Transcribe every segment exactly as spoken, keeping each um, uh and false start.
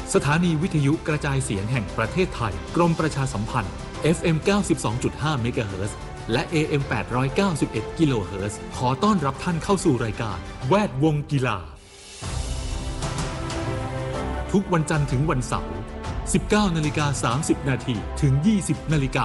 สถานีวิทยุกระจายเสียงแห่งประเทศไทยกรมประชาสัมพันธ์ เอฟ เอ็ม เก้าสิบสองจุดห้า เมกะเฮิรตซ์และ เอ เอ็ม แปดร้อยเก้าสิบเอ็ด กิโลเฮิรตซ์ขอต้อนรับท่านเข้าสู่รายการแวดวงกีฬาทุกวันจันทร์ถึงวันเสาร์ สิบเก้านาฬิกาสามสิบนาทีถึง ยี่สิบนาฬิกา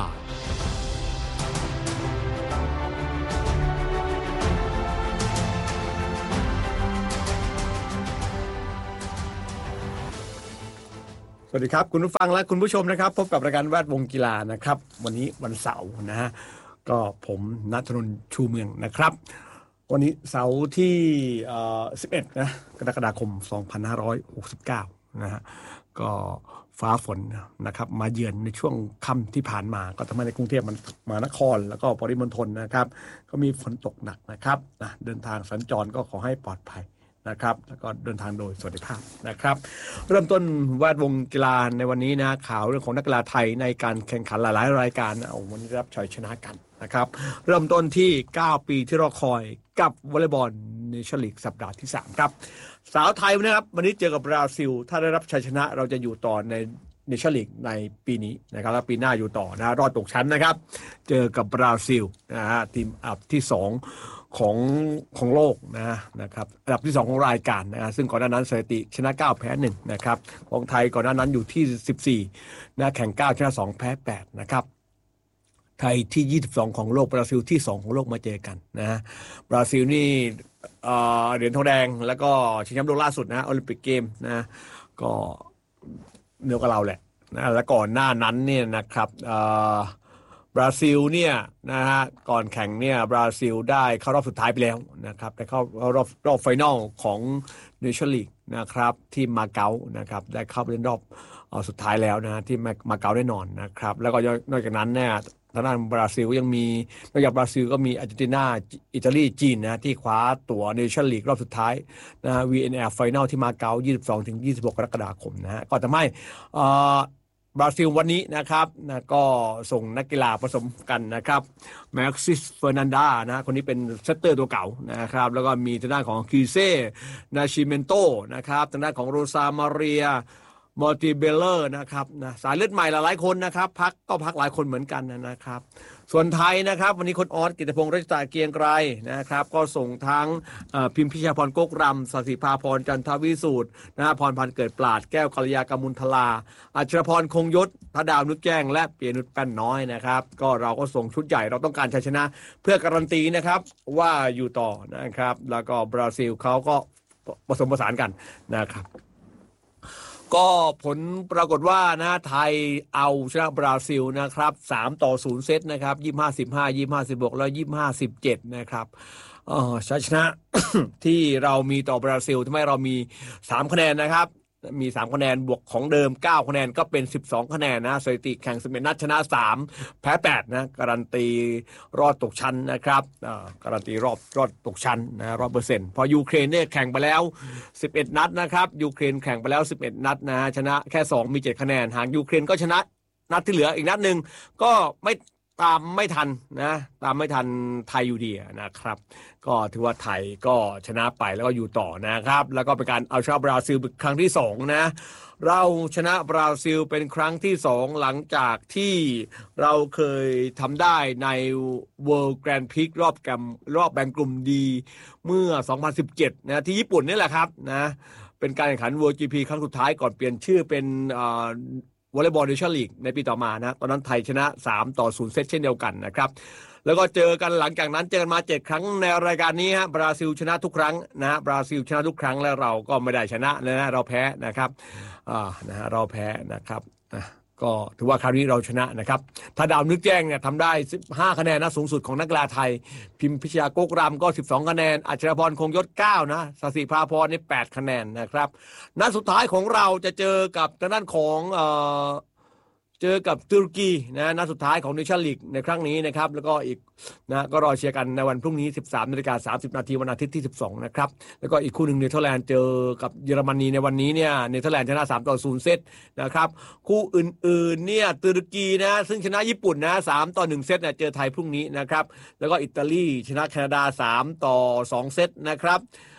สวัสดีครับคุณผู้ฟังและคุณผู้ชมนะครับพบกับรายการแวดวงกีฬานะครับวันนี้วันเสาร์นะฮะก็ผมณัฐนนท์ชูเมืองนะครับวันนี้เสาร์ที่เอ่อสิบเอ็ดนะกรกฎาคมสองพันห้าร้อยหกสิบเก้านะฮะก็ฟ้าฝนนะครับมาเยือนในช่วงค่ำที่ผ่านมาก็ทำให้ในกรุงเทพมันมหานครแล้วก็ปริมณฑลนะครับก็มีฝนตกหนักนะครับนะเดินทางสัญจรก็ขอให้ปลอดภัยนะครับแล้วก็เดินทางโดยสวัสดิภาพนะครับเริ่มต้นแวดวงกีฬาในวันนี้นะข่าวเรื่องของนักกีฬาไทยในการแข่งขันหลายๆรายการเอาวันนี้รับชัยชนะกันนะครับเริ่มต้นที่เก้าปีที่รอคอยกับวอลเลย์บอลเนชั่นลีกสัปดาห์ที่สามครับสาวไทยนะครับวันนี้เจอกับบราซิลถ้าได้รับชัยชนะเราจะอยู่ต่อในเนชั่นลีกในปีนี้นะครับแล้วปีหน้าอยู่ต่อนะรอดตกชั้นนะครับเจอกับบราซิลนะฮะทีมอันดับที่สองของของโลกนะนะครับอันดับที่สองของรายการนะซึ่งก่อนหน้านั้นสถิติชนะเก้าแพ้หนึ่งนะครับของไทยก่อนหน้านั้นอยู่ที่สิบสี่นะแข่งเก้าชนะสองแพ้แปดนะครับไทยที่ยี่สิบสองของโลกบราซิลที่สองของโลกมาเจอกันนะบราซิลนี่เอ่อเหรียญทองแดงแล้วก็ชิงแชมป์โลกล่าสุดนะโอลิมปิกเกมนะก็เดียวกับเราแหละนะแล้วก่อนหน้านั้นเนี่ยนะครับเอ่อบราซิลเนี่ยนะฮะก่อนแข่งเนี่ยบราซิลได้เข้ารอบสุดท้ายไปแล้วนะครับได้เข้ารอบรอบไฟนอลของเนชั่นลีกนะครับที่มาเก๊านะครับได้เข้าไปเล่นรอบสุดท้ายแล้วนะที่มาเก๊าแน่นอนนะครับแล้วก็นอกจากนั้นเนี่ยทางด้านบราซิลยังมีนอกจากบราซิลก็มีอาร์เจนตินาอิตาลีจีนนะที่คว้าตั๋วเนชั่นลีกรอบสุดท้ายนะ วี เอ็น แอล ไฟนอลที่มาเก๊า ยี่สิบสองถึงยี่สิบหก กรกฎาคมนะฮะก็ทำให้อ่าบราซิลวันนี้นะครับนะก็ส่งนักกีฬาผสมกันนะครับแม็กซิสเฟอร์นันดานะคนนี้เป็นเซตเตอร์ตัวเก่านะครับแล้วก็มีทางด้านของคิเซ่นาชิเมนโตนะครับทางด้านของโรซามาเรียมอร์ติเบลเลอร์นะครับนะสายเลือดใหม่หลายๆคนนะครับพักก็พักหลายคนเหมือนกันนะครับส่วนไทยนะครับวันนี้คนออสกิตติพงษ์รัชตาเกียงไกรนะครับก็ส่งทั้งพิมพิชาพรโกกรำสศิภาพรจันทวิสูตรนะพรพันธ์เกิดปราดแก้วกัลยากมุลทลาอัชรพรคงยศธดาวนุชแจ้งและเปียนุชแป้นน้อยนะครับก็เราก็ส่งชุดใหญ่เราต้องการชัยชนะเพื่อการันตีนะครับว่าอยู่ต่อนะครับแล้วก็บราซิลเขาก็ผสมผสานกันนะครับก็ผลปรากฏว่านะไทยเอาชนะบราซิลนะครับสามต่อศูนย์เซตนะครับยี่สิบห้า สิบห้า ยี่สิบห้า สิบหกแล้วยี่สิบห้า สิบเจ็ดนะครับเอ่อชัยชนะ ที่เรามีต่อบราซิลทำให้เรามีสามคะแนนนะครับมีสามคะแนนบวกของเดิมเก้าคะแนนก็เป็นสิบสองคะแนนนะสถิติแข่งสิบเอ็ดนัดชนะสามแพ้แปดนะการันตีรอดตกชั้นนะครับอ่าการันตีรอบรอดตกชั้นนะ หนึ่งร้อยเปอร์เซ็นต์ พอยูเครนเนี่ยแข่งไปแล้วสิบเอ็ดนัดนะครับยูเครนแข่งไปแล้วสิบเอ็ดนัดนะชนะแค่สองมีเจ็ดคะแนนหากยูเครนก็ชนะนัดที่เหลืออีกนัดนึงก็ไม่ตามไม่ทันนะตามไม่ทันไทยอยู่ดีนะครับก็ถือว่าไทยก็ชนะไปแล้วก็อยู่ต่อนะครับแล้วก็เป็นการเอาชนะบราซิลเป็นครั้งที่สองนะเราชนะบราซิลเป็นครั้งที่สองหลังจากที่เราเคยทำได้ใน World Grand Prix รอบแกมรอบแบ่งกลุ่มดีเมื่อสองพันสิบเจ็ดนะที่ญี่ปุ่นนี่แหละครับนะเป็นการแข่งขัน World จี พี ครั้งสุดท้ายก่อนเปลี่ยนชื่อเป็นอ่าวอลเลย์บอลเนชั่นลีกในปีต่อมานะตอนนั้นไทยชนะสามต่อศูนย์เซตเช่นเดียวกันนะครับแล้วก็เจอกันหลังจากนั้นเจอกันมาเจ็ดครั้งในรายการนี้ฮะบราซิลชนะทุกครั้งนะฮะบราซิลชนะทุกครั้งแล้วเราก็ไม่ได้ชนะนะเราแพ้นะครับอ่านะฮะเราแพ้นะครับนะก็ถือว่าคราวนี้เราชนะนะครับถ้าดาวนึกแจ้งเนี่ยทำได้สิบห้าคะแนนนะสูงสุดของนักกีฬาไทยพิมพิชยาโกกรำก็สิบสองคะแนนอัชรพรคงยศเก้านะสศิภาพรนี่แปดคะแนนนะครับนัดสุดท้ายของเราจะเจอกับทางด้านของเอ่อเจอกับตุรกีนะนัดสุดท้ายของเนชั่นลีกในครั้งนี้นะครับแล้วก็อีกนะก็รอเชียร์กันในวันพรุ่งนี้ สิบสามนาฬิกาสามสิบนาทีวันอาทิตย์ที่สิบสองนะครับแล้วก็อีกคู่หนึ่งเนเธอร์แลนด์เจอกับเยอรมนีในวันนี้เนี่ยเนเธอร์แลนด์ชนะสามต่อศูนย์เซตนะครับคู่อื่นๆเนี่ยตุรกีนะซึ่งชนะญี่ปุ่นนะสามต่อหนึ่งเซตเนี่ยเจอไทยพรุ่งนี้นะครับแล้วก็อิตาลีชนะแคนาดาสามต่อสองเซตนะครับ เ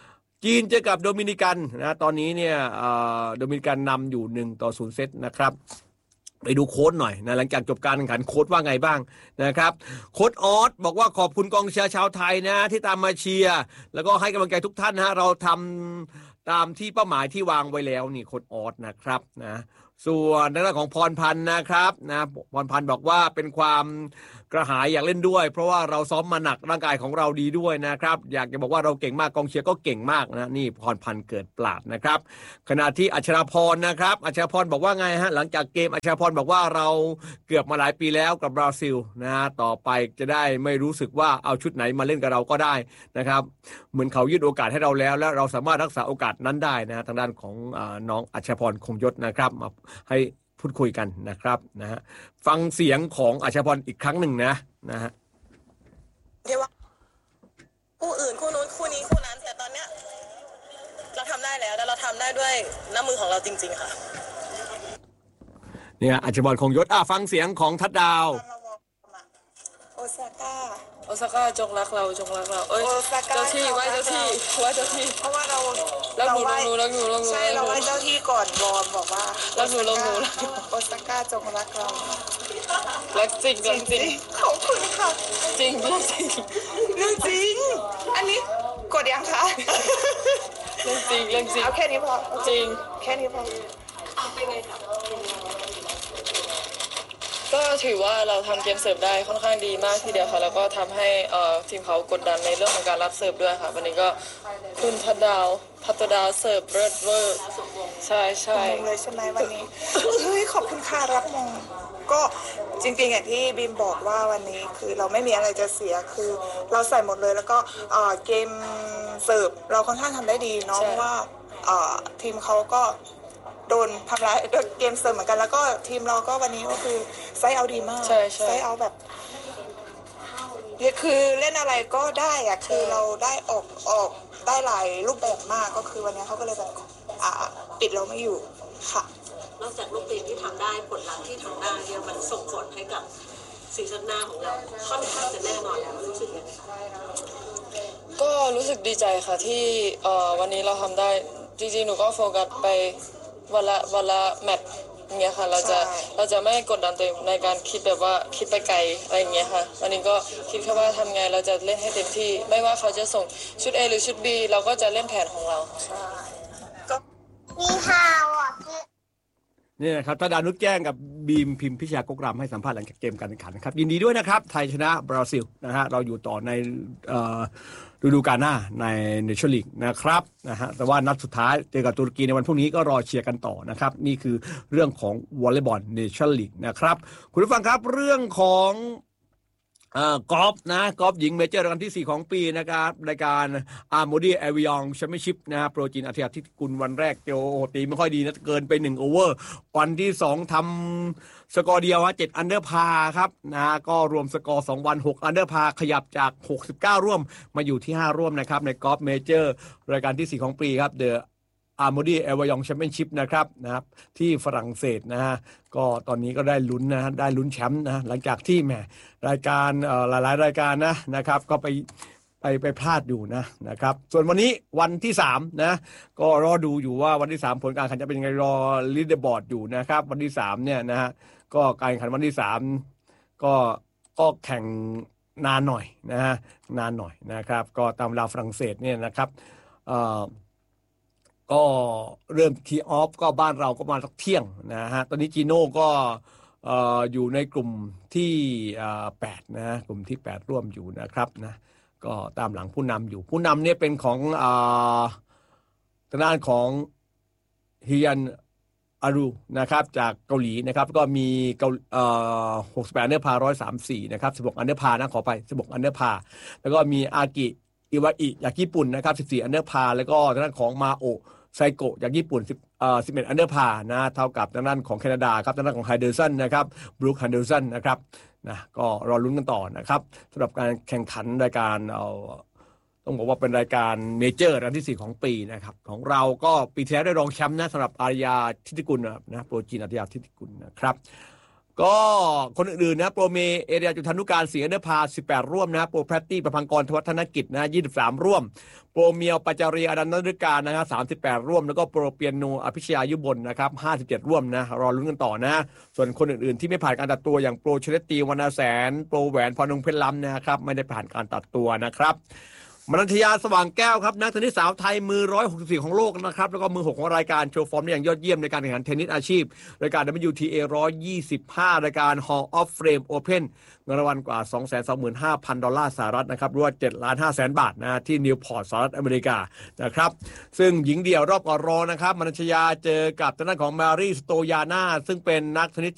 จีนเจอกับโดมินิกันนะตอนนี้เนี่ยโดมินิกันนำอยู่หนึ่งต่อศูนย์เซตนะครับไปดูโค้ดหน่อยนะหลังจากจบการแข่งขันโค้ดว่าไงบ้างนะครับโค้ดออสบอกว่าขอบคุณกองเชียร์ชาวไทยนะที่ตามมาเชียร์แล้วก็ให้กำลังใจทุกท่านนะเราทำตามที่เป้าหมายที่วางไว้แล้วนี่โค้ดออสนะครับนะส่วนในเรื่องของพรพันธ์นะครับนะพรพันธ์บอกว่าเป็นความกระหายอยากเล่นด้วยเพราะว่าเราซ้อมมาหนักร่างกายของเราดีด้วยนะครับอยากจะบอกว่าเราเก่งมากกองเชียร์ก็เก่งมากนะนี่พรพันธ์เกิดปราดนะครับขณะที่อัชราพรนะครับอัชราพรบอกว่าไงฮะหลังจากเกมอัชราพรบอกว่าเราเกือบมาหลายปีแล้วกับบราซิลนะฮะต่อไปจะได้ไม่รู้สึกว่าเอาชุดไหนมาเล่นกับเราก็ได้นะครับเหมือนเขายื่นโอกาสให้เราแล้วและเราสามารถรักษาโอกาสนั้นได้นะทางด้านของน้องอัชราพรคงยศนะครับมาให้พูดคุยกันนะครับนะฮะฟังเสียงของอัชราพรอีกครั้งหนึ่งนะนะฮะที่ว่าคู่อื่นคู่นู้นคู่นี้คู่นั้นแต่ตอนเนี้ยเราทำได้แล้วแล้วเราทำได้ด้วยน้ำมือของเราจริงๆค่ะเนี่ยอัชราพรคงยศอ่ะฟังเสียงของทัดดาวโอซาก้าโอซาก้าจงรักเราจงรักเราเอ้ยเจ้าที่ไหว้เจ้าที่ไหว้เจ้าที่เพราะว่าเรารักหนูรักหนูรักหนูรักหนูใช่เราไหว้เจ้าที่ก่อนวอนบอกว่ารักหนูรักหนูโอซาก้าจงรักเรารักจริงรักจริงขอบคุณค่ะจริงเรื่องจริงเรื่องจริงอันนี้กดยังคะเรื่องจริงเรื่องจริงเอาแค่นี้พอจริงแค่นี้พอเป็นไงครับก็ถือว่าเราทำเกมเสิร์ฟได้ค่อนข้างดีมากทีเดียวค่ะแล้วก็ทำให้ทีมเขากดดันในเรื่องของการรับเสิร์ฟด้วยค่ะวันนี้ก็คุณทัดดาวพัตดาวเสิร์ฟเบิร์ดเวอร์ใช่ใช่เลยใช่ไหมวันนี้เฮ้ยขอบคุณค่ะรับมงก็จริงๆอย่างที่บีมบอกว่าวันนี้คือเราไม่มีอะไรจะเสียคือเราใส่หมดเลยแล้วก็เกมเสิร์ฟเราค่อนข้างทำได้ดีเนาะเพราะว่าทีมเขาก็โดนทำร้ายด้วยเกมเสิร์ฟเหมือนกันแล้วก็ทีมเราก็วันนี้ก็คือไซส์เอาดีมากใช่ใช่ไซส์เอาแบบคือเล่นอะไรก็ได้อะคือเราได้ออกออกได้หลายรูปแบบมากก็คือวันนี้เขาก็เลยแบบอ่าปิดเราไม่อยู่ค่ะนอกจากลูกตีที่ทำได้ผลลัพธ์ที่ทำได้เนี่ยมันส่งผลให้กับซีซั่นหน้าของเราค่อนข้างจะแน่นอนแล้วรู้สึกยังไงก็รู้สึกดีใจค่ะที่เอ่อวันนี้เราทำได้จริงๆหนูก็โฟกัสไปวันละวันละแมตช์อย่างเงี้ยค่ะเราจะเราจะไม่กดดันตัวเองในการคิดแบบว่าคิดไปไกลอะไรอย่างเงี้ยค่ะวันนี้ก็คิดแค่ว่าทำไงเราจะเล่นให้เต็มที่ไม่ว่าเขาจะส่งชุด A หรือชุด B เราก็จะเล่นแผนของเราใช่ก็มีข่าวอ่ะนี่นะครับทัดดาวนุชแจ้งกับบีมพิมพิชากกรำให้สัมภาษณ์หลังจากเกมการแข่งขันนะครับยินดีด้วยนะครับไทยชนะบราซิลนะฮะเราอยู่ต่อในฤดูกาลหน้าในเนชั่นลีกนะครับนะฮะแต่ว่านัดสุดท้ายเจอกับตุรกีในวันพรุ่งนี้ก็รอเชียร์กันต่อนะครับนี่คือเรื่องของวอลเลย์บอลเนชั่นลีกนะครับคุณผู้ฟังครับเรื่องของกอล์ฟนะกอล์ฟหญิงเมเจอร์รายการที่สี่ของปีนะครับรายการอาร์โมดีแอวิยองแชมเปี้ยนชิพนะฮะโปรจีนอาทิตย์ที่กุลวันแรกเจอโอตีไม่ค่อยดีนะเกินไปหนึ่งโอเวอร์วันที่สองทำสกอร์เดียวฮะเจ็ดอันเดอร์พาครับนะก็รวมสกอร์สองวันหกอันเดอร์พาขยับจากหกสิบเก้าร่วมมาอยู่ที่ห้าร่วมนะครับในกอล์ฟเมเจอร์รายการที่สี่ของปีครับเดอะอาร์โมดีเอวายองแชมเปี้ยนชิพนะครับนะครับที่ฝรั่งเศสนะฮะก็ตอนนี้ก็ได้ลุ้นนะได้ลุ้นแชมป์นะหลังจากที่แหมรายการเอ่อหลายๆรายการนะนะครับก็ไปไปไปพลาดอยู่นะนะครับส่วนวันนี้วันที่สามนะก็รอดูอยู่ว่าวันที่สามผลการแข่งขันจะเป็นยังไงรอลีดเดอร์บอร์ดอยู่นะครับวันที่สามเนี่ยนะฮะก็การแข่งขันวันที่สามก็ก็แข่งนานหน่อยนะฮะนานหน่อยนะครับก็ตามเวลาฝรั่งเศสเนี่ยนะครับเอ่อก็เริ่มทีออฟก็บ้านเราก็มาสักเที่ยงนะฮะตอนนี้จีโน่ก็เอ่ออยู่ในกลุ่มที่แปดนะกลุ่มที่แปดร่วมอยู่นะครับนะก็ตามหลังผู้นำอยู่ผู้นำเนี่ยเป็นของอ่าทางด้านของฮิยันอารุนะครับจากเกาหลีนะครับก็มีเกาเอ่อหกสิบแปดอันเดอร์พาหนึ่งร้อยสามสิบสี่นะครับสิบหกอันเดอร์พานะขอไปสิบหกอันเดอร์พาแล้วก็มีอากิอิวาอิจากญี่ปุ่นนะครับสิบสี่อันเดอร์พาแล้วก็ทางด้านของมาโอะไซโกะจากญี่ปุ่นสิบเอ่อสิบเอ็ดอันเดอร์พานะเท่ากับทางด้านของแคนาดาครับทางด้านของไฮเดอร์สันนะครับบรูคไฮเดอร์สันนะครับนะก็รอลุ้นกันต่อนะครับสำหรับการแข่งขันรายการเอาต้องบอกว่าเป็นรายการเมเจอร์อันที่สี่ของปีนะครับของเราก็ปีที่แล้วได้รองแชมป์นะสำหรับอารยาทิติกุลนะโปรจีนอารยาทิติกุลนะครับก็คนอื่นๆนะโปรเมเอเรียจุฑานุการศรีอเนภาสิบแปดร่วมนะโปรแพตตี้ประพังกรทวัฒนกิจนะยี่สิบสามร่วมโปรเมียวปัจจารีอนันตฤการนะครับสามสิบแปดร่วมแล้วก็โปรเปียโนอภิชยายุบลนะครับห้าสิบเจ็ดร่วมนะรอลุ้นกันต่อนะส่วนคนอื่นๆที่ไม่ผ่านการตัดตัวอย่างโปรชลตีวรรณแสนโปรแหวนพรนงเพชรล้ำนะครับไม่ได้ผ่านการตัดตัวนะครับมนัญชยาสว่างแก้วครับนักเทนนิสสาวไทยมือหนึ่งร้อยหกสิบสี่ของโลกนะครับแล้วก็มือหกของรายการโชว์ฟอร์มได้อย่างยอดเยี่ยมในการแข่งขันเทนนิสอาชีพรายการ ดับเบิลยู ที เอ หนึ่งร้อยยี่สิบห้ารายการ Hall of Fame Open เงินรางวัลกว่า สองแสนสองหมื่นห้าพัน ดอลลาร์สหรัฐนะครับรวม เจ็ดล้านห้าแสน บาทนะที่นิวพอร์ตสหรัฐอเมริกานะครับซึ่งหญิงเดี่ยวรอบก่อนรองนะครับมนัญชยาเจอกับทางด้านของมารีสโตยาน่าซึ่งเป็นนักเทนนิส